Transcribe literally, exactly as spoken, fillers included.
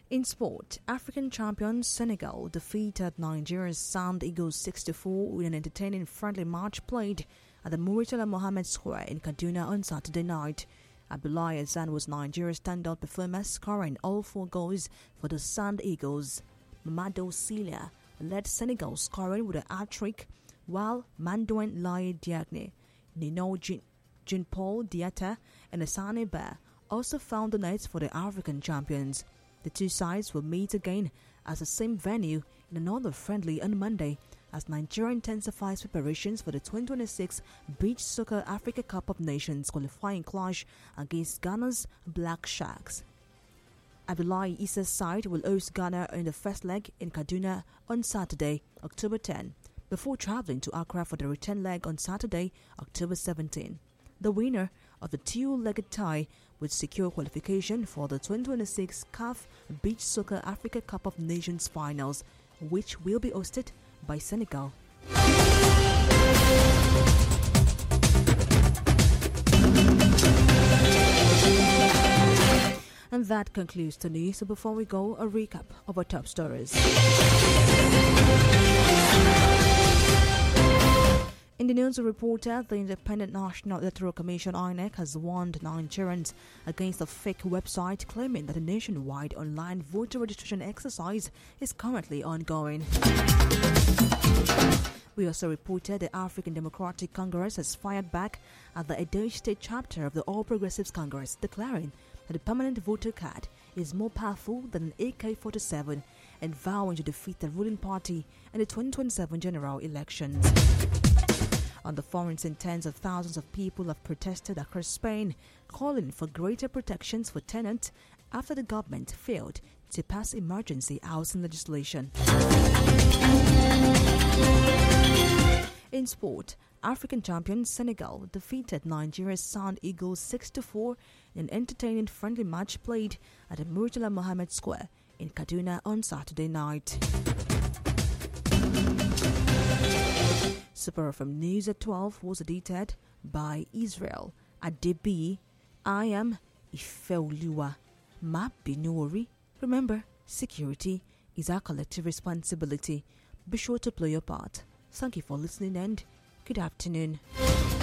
In sport, African champions Senegal defeated Nigeria's Sand Eagles six to four in an entertaining friendly match played at the Murtala Mohammed Square in Kaduna on Saturday night. Abdullahi Hassan was Nigeria's standout performer, scoring all four goals for the Sand Eagles. Mamadou Sylla led Senegal scoring with a hat-trick, while Mandouen Laye Diagne, Nino Jean-Paul Diatta and Asane Ba also found the nets for the African champions. The two sides will meet again at the same venue in another friendly on Monday as Nigeria intensifies preparations for the twenty twenty-six Beach Soccer Africa Cup of Nations qualifying clash against Ghana's Black Sharks. Abdullahi Issa's side will host Ghana in the first leg in Kaduna on Saturday, October tenth, before traveling to Accra for the return leg on Saturday, October seventeenth. The winner of the two-legged tie would secure qualification for the twenty twenty-six C A F Beach Soccer Africa Cup of Nations finals, which will be hosted by Senegal. And that concludes the news. So before we go, a recap of our top stories. In the news reported, the Independent National Electoral Commission I N E C has warned Nigerians against a fake website claiming that a nationwide online voter registration exercise is currently ongoing. We also reported the African Democratic Congress has fired back at the Edo State chapter of the All Progressives Congress, declaring that the permanent voter card is more powerful than an A K forty-seven and vowing to defeat the ruling party in the twenty twenty-seven general elections. On the foreign scene, tens of thousands of people have protested across Spain, calling for greater protections for tenants after the government failed to pass emergency housing legislation. In sport, African champion Senegal defeated Nigeria's Sand Eagles six to four in an entertaining friendly match played at the Murtala Mohammed Square in Kaduna on Saturday night. Super F M News at twelve was edited by Israel Adebi. I am Ifeoluwa Mabinori. Remember, security is our collective responsibility. Be sure to play your part. Thank you for listening and good afternoon.